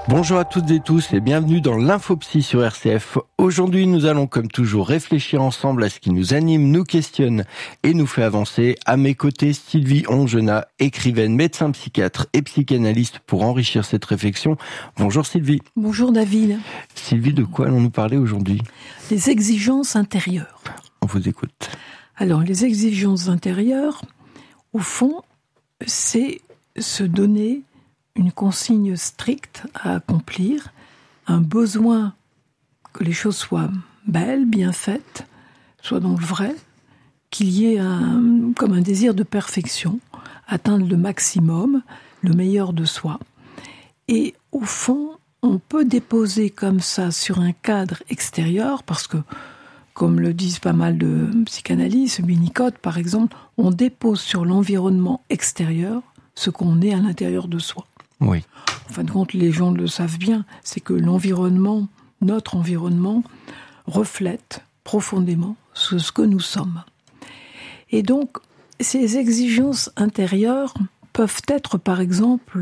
Bonjour à toutes et tous et bienvenue dans l'Infopsy sur RCF. Aujourd'hui, nous allons comme toujours réfléchir ensemble à ce qui nous anime, nous questionne et nous fait avancer. À mes côtés, Sylvie Ongenat, écrivaine, médecin psychiatre et psychanalyste pour enrichir cette réflexion. Bonjour Sylvie. Bonjour David. Sylvie, de quoi allons-nous parler aujourd'hui ? Les exigences intérieures. On vous écoute. Alors, les exigences intérieures, au fond, c'est se donner une consigne stricte à accomplir, un besoin que les choses soient belles, bien faites, soient donc vraies, qu'il y ait comme un désir de perfection, atteindre le maximum, le meilleur de soi. Et au fond, on peut déposer comme ça sur un cadre extérieur, parce que, comme le disent pas mal de psychanalystes, Winnicott par exemple, on dépose sur l'environnement extérieur ce qu'on est à l'intérieur de soi. Oui. En fin de compte, les gens le savent bien, c'est que l'environnement, notre environnement, reflète profondément ce que nous sommes. Et donc, ces exigences intérieures peuvent être, par exemple,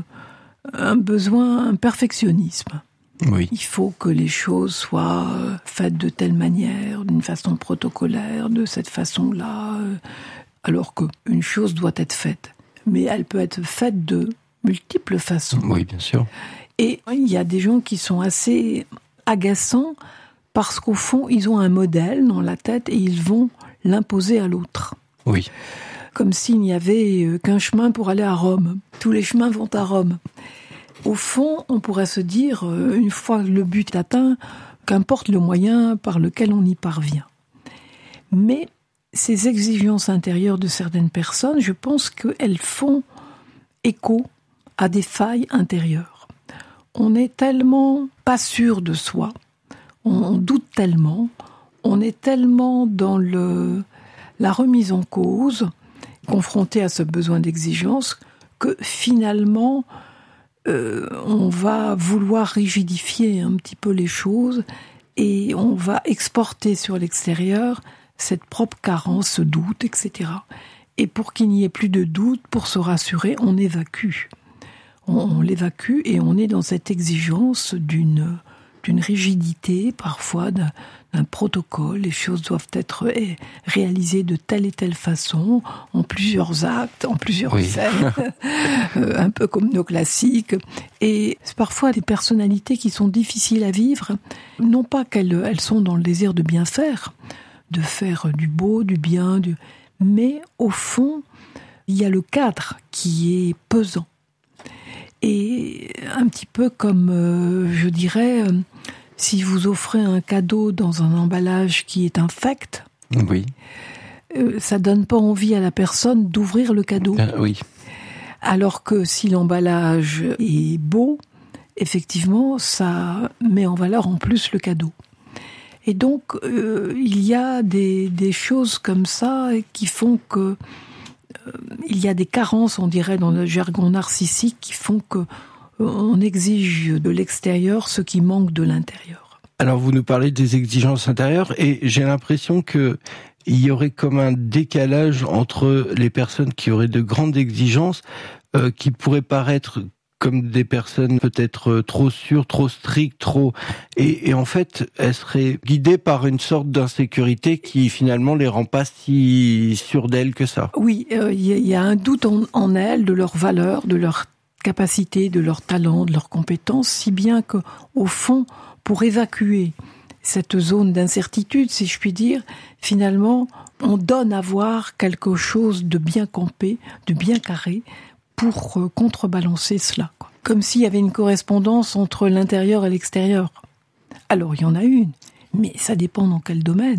un perfectionnisme. Oui. Il faut que les choses soient faites de telle manière, d'une façon protocolaire, de cette façon-là, alors qu'une chose doit être faite. Mais elle peut être faite de multiples façons. Oui, bien sûr. Et il y a des gens qui sont assez agaçants parce qu'au fond, ils ont un modèle dans la tête et ils vont l'imposer à l'autre. Oui. Comme s'il n'y avait qu'un chemin pour aller à Rome. Tous les chemins vont à Rome. Au fond, on pourrait se dire, une fois le but est atteint, qu'importe le moyen par lequel on y parvient. Mais ces exigences intérieures de certaines personnes, je pense qu'elles font écho à des failles intérieures. On est tellement pas sûr de soi, on doute tellement, on est tellement dans la remise en cause, confronté à ce besoin d'exigence, que finalement, on va vouloir rigidifier un petit peu les choses et on va exporter sur l'extérieur cette propre carence, ce doute, etc. Et pour qu'il n'y ait plus de doute, pour se rassurer, on évacue. On l'évacue et on est dans cette exigence d'une rigidité, parfois d'un protocole. Les choses doivent être réalisées de telle et telle façon, en plusieurs actes, en plusieurs scènes, un peu comme nos classiques. Et c'est parfois des personnalités qui sont difficiles à vivre, non pas qu'elles sont dans le désir de bien faire, de faire du beau, du bien, mais au fond, il y a le cadre qui est pesant. Et un petit peu comme, je dirais, si vous offrez un cadeau dans un emballage qui est infect, Oui. Ça donne pas envie à la personne d'ouvrir le cadeau. Oui. Alors que si l'emballage est beau, effectivement, ça met en valeur en plus le cadeau. Et donc, il y a des choses comme ça qui font que il y a des carences, on dirait, dans le jargon narcissique qui font que on exige de l'extérieur ce qui manque de l'intérieur. Alors, vous nous parlez des exigences intérieures et j'ai l'impression que il y aurait comme un décalage entre les personnes qui auraient de grandes exigences, qui pourraient paraître comme des personnes peut-être trop sûres, trop strictes, et en fait, elles seraient guidées par une sorte d'insécurité qui finalement les rend pas si sûres d'elles que ça. Oui, il y a un doute en elles, de leur valeur, de leur capacité, de leur talent, de leurs compétences, si bien que, au fond, pour évacuer cette zone d'incertitude, si je puis dire, finalement, on donne à voir quelque chose de bien campé, de bien carré, pour contrebalancer cela. Comme s'il y avait une correspondance entre l'intérieur et l'extérieur. Alors, il y en a une, mais ça dépend dans quel domaine.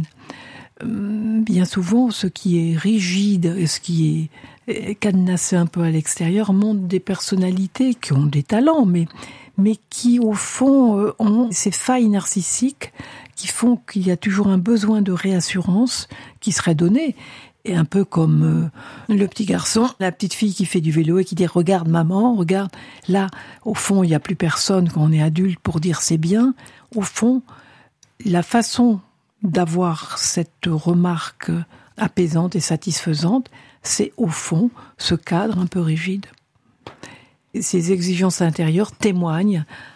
Bien souvent, ce qui est rigide et ce qui est cadenassé un peu à l'extérieur montre des personnalités qui ont des talents, mais qui, au fond, ont ces failles narcissiques qui font qu'il y a toujours un besoin de réassurance qui serait donné. Et un peu comme le petit garçon, la petite fille qui fait du vélo et qui dit « Regarde maman, regarde ». Là, au fond, il n'y a plus personne quand on est adulte pour dire « c'est bien ». Au fond, la façon d'avoir cette remarque apaisante et satisfaisante, c'est au fond ce cadre un peu rigide. Ces exigences intérieures témoignent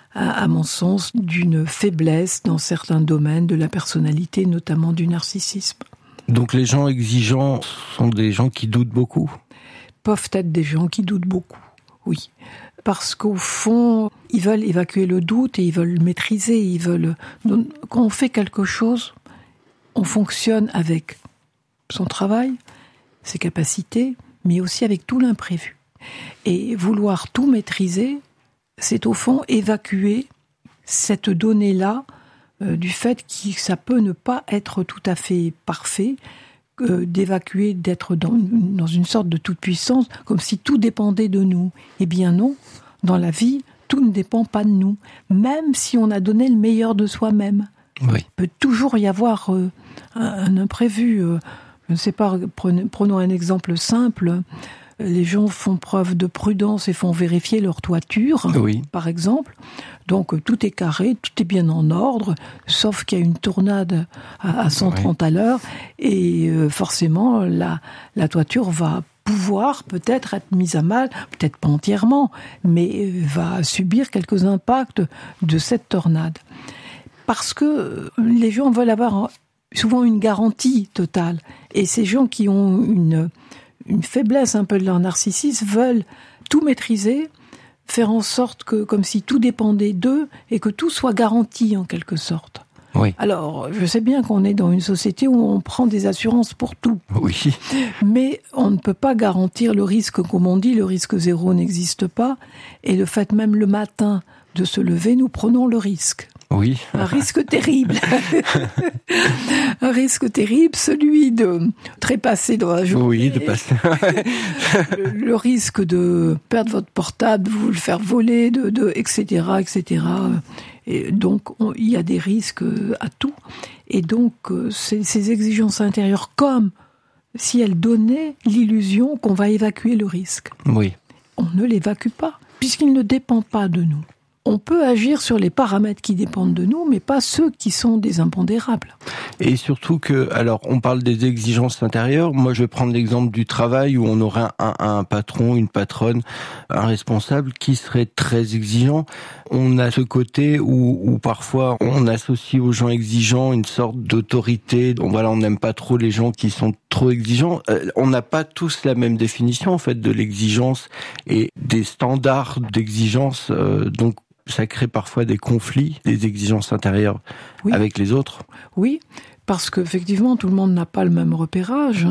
à mon sens, d'une faiblesse dans certains domaines de la personnalité, notamment du narcissisme. Donc les gens exigeants sont des gens qui doutent beaucoup ? Peuvent être des gens qui doutent beaucoup, oui. Parce qu'au fond, ils veulent évacuer le doute et ils veulent le maîtriser. Donc, quand on fait quelque chose, on fonctionne avec son travail, ses capacités, mais aussi avec tout l'imprévu. Et vouloir tout maîtriser, c'est au fond évacuer cette donnée-là du fait que ça peut ne pas être tout à fait parfait, d'évacuer, d'être dans une sorte de toute-puissance, comme si tout dépendait de nous. Eh bien non, dans la vie, tout ne dépend pas de nous, même si on a donné le meilleur de soi-même. Oui. Il peut toujours y avoir un imprévu. Je ne sais pas, prenons un exemple simple. Les gens font preuve de prudence et font vérifier leur toiture, oui. Par exemple. Donc tout est carré, tout est bien en ordre, sauf qu'il y a une tournade à 130 à l'heure, et forcément la toiture va pouvoir peut-être être mise à mal, peut-être pas entièrement, mais va subir quelques impacts de cette tornade. Parce que les gens veulent avoir souvent une garantie totale, et ces gens qui ont une faiblesse un peu de leur narcissisme veulent tout maîtriser, faire en sorte que, comme si tout dépendait d'eux et que tout soit garanti en quelque sorte. Oui. Alors, je sais bien qu'on est dans une société où on prend des assurances pour tout. Oui. Mais on ne peut pas garantir le risque, comme on dit, le risque zéro n'existe pas. Et le fait même le matin de se lever, nous prenons le risque. Oui. Un risque terrible. Un risque terrible, celui de trépasser dans la journée. Oui, de passer. le risque de perdre votre portable, de vous le faire voler, etc., etc. Et donc, il y a des risques à tout. Et donc, ces exigences intérieures, comme si elles donnaient l'illusion qu'on va évacuer le risque. Oui. On ne l'évacue pas, puisqu'il ne dépend pas de nous. On peut agir sur les paramètres qui dépendent de nous, mais pas ceux qui sont des impondérables. Et surtout que, alors, on parle des exigences intérieures. Moi, je vais prendre l'exemple du travail où on aurait un patron, une patronne, un responsable qui serait très exigeant. On a ce côté où parfois on associe aux gens exigeants une sorte d'autorité. Donc voilà, on n'aime pas trop les gens qui sont trop exigeants. On n'a pas tous la même définition en fait de l'exigence et des standards d'exigence. Donc ça crée parfois des conflits, des exigences intérieures avec les autres. Oui, parce qu'effectivement, tout le monde n'a pas le même repérage.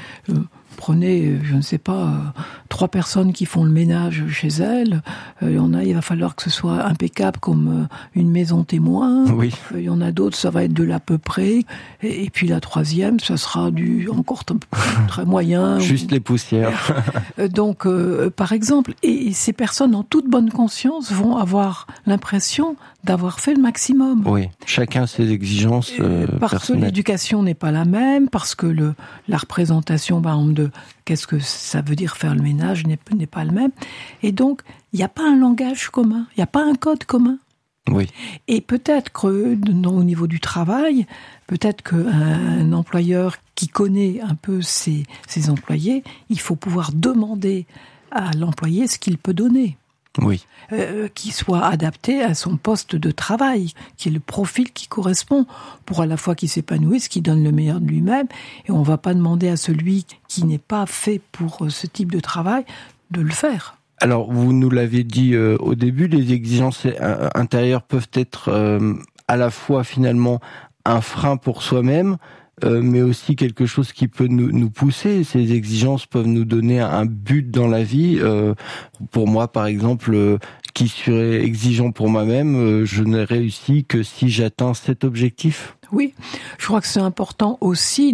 Prenez, je ne sais pas, 3 personnes qui font le ménage chez elles. Il va falloir que ce soit impeccable comme une maison témoin. Oui. Il y en a d'autres, ça va être de l'à peu près. Et puis la 3e, ça sera du encore très moyen. Juste les poussières. Donc, par exemple, et ces personnes en toute bonne conscience vont avoir l'impression d'avoir fait le maximum. Oui, chacun ses exigences parce personnelles. Que l'éducation n'est pas la même, parce que la représentation, par exemple, de qu'est-ce que ça veut dire faire le ménage n'est pas le même. Et donc, il n'y a pas un langage commun, il n'y a pas un code commun. Oui. Et peut-être que, au niveau du travail, peut-être qu'un employeur qui connaît un peu ses employés, il faut pouvoir demander à l'employé ce qu'il peut donner. Oui. Qui soit adapté à son poste de travail, qui est le profil qui correspond, pour à la fois qu'il s'épanouisse, qu'il donne le meilleur de lui-même, et on ne va pas demander à celui qui n'est pas fait pour ce type de travail de le faire. Alors, vous nous l'avez dit au début, les exigences intérieures peuvent être à la fois finalement un frein pour soi-même, mais aussi quelque chose qui peut nous pousser. Ces exigences peuvent nous donner un but dans la vie. Pour moi, par exemple, qui serait exigeant pour moi-même, je n'ai réussi que si j'atteins cet objectif. Oui, je crois que c'est important aussi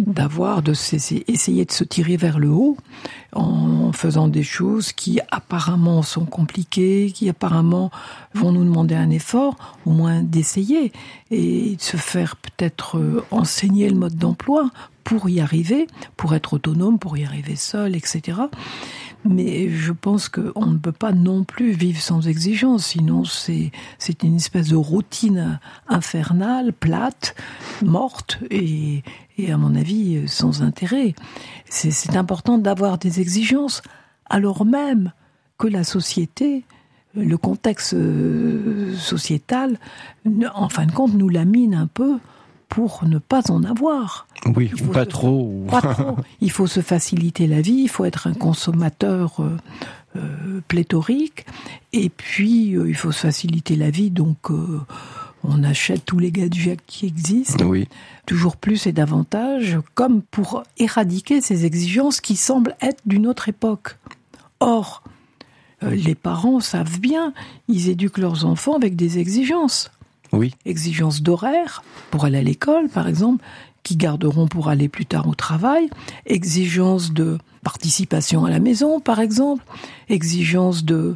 essayer de se tirer vers le haut en faisant des choses qui apparemment sont compliquées, qui apparemment vont nous demander un effort, au moins d'essayer et de se faire peut-être enseigner le mode d'emploi pour y arriver, pour être autonome, pour y arriver seul, etc. Mais je pense qu'on ne peut pas non plus vivre sans exigence, sinon c'est une espèce de routine infernale, plate, morte et à mon avis sans intérêt. C'est important d'avoir des exigences, alors même que la société le contexte sociétal, en fin de compte, nous lamine un peu pour ne pas en avoir. Oui, pas trop. Pas trop. Il faut se faciliter la vie, il faut être un consommateur pléthorique, et puis il faut se faciliter la vie, donc on achète tous les gadgets qui existent, oui. Toujours plus et davantage, comme pour éradiquer ces exigences qui semblent être d'une autre époque. Or, les parents savent bien, ils éduquent leurs enfants avec des exigences. Oui. Exigences d'horaire, pour aller à l'école, par exemple, qui garderont pour aller plus tard au travail. Exigences de participation à la maison, par exemple. Exigences de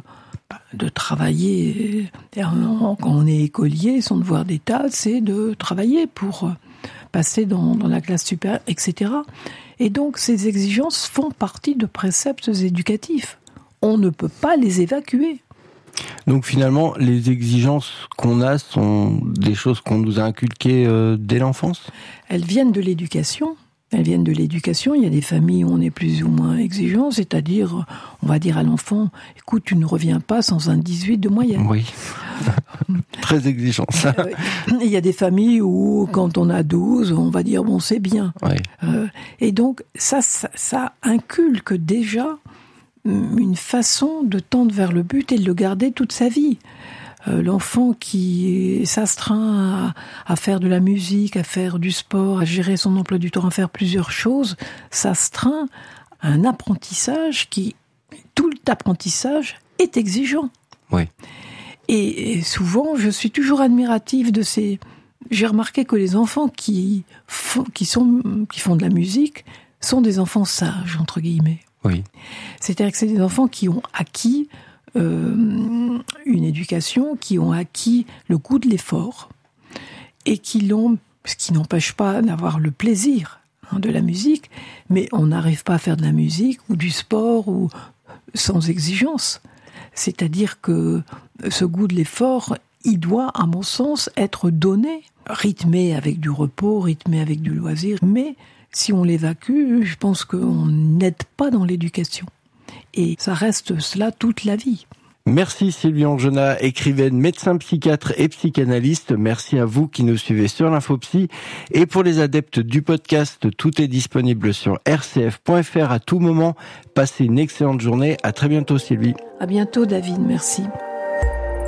travailler. Quand on est écolier, son devoir d'état, c'est de travailler pour passer dans la classe supérieure, etc. Et donc, ces exigences font partie de préceptes éducatifs. On ne peut pas les évacuer. Donc finalement, les exigences qu'on a sont des choses qu'on nous a inculquées dès l'enfance ? Elles viennent de l'éducation. Il y a des familles où on est plus ou moins exigeant, c'est-à-dire, on va dire à l'enfant, écoute, tu ne reviens pas sans un 18 de moyenne. Oui, très exigeant ça. Il y a des familles où, quand on a 12, on va dire, bon, c'est bien. Oui. Et donc, ça inculque déjà une façon de tendre vers le but et de le garder toute sa vie. L'enfant qui s'astreint à faire de la musique, à faire du sport, à gérer son emploi du temps, à faire plusieurs choses, s'astreint à un apprentissage tout l'apprentissage est exigeant. Oui. Et souvent, je suis toujours admirative de ces... J'ai remarqué que les enfants qui font de la musique sont des enfants sages, entre guillemets. Oui. C'est-à-dire que c'est des enfants qui ont acquis une éducation, qui ont acquis le goût de l'effort, et ce qui n'empêche pas d'avoir le plaisir de la musique, mais on n'arrive pas à faire de la musique ou du sport ou sans exigence. C'est-à-dire que ce goût de l'effort, il doit, à mon sens, être donné, rythmé avec du repos, rythmé avec du loisir, mais si on l'évacue, je pense qu'on n'aide pas dans l'éducation. Et ça reste cela toute la vie. Merci Sylvie Angenat, écrivaine, médecin psychiatre et psychanalyste. Merci à vous qui nous suivez sur l'Infopsy. Et pour les adeptes du podcast, tout est disponible sur rcf.fr à tout moment. Passez une excellente journée. À très bientôt Sylvie. À bientôt David, merci.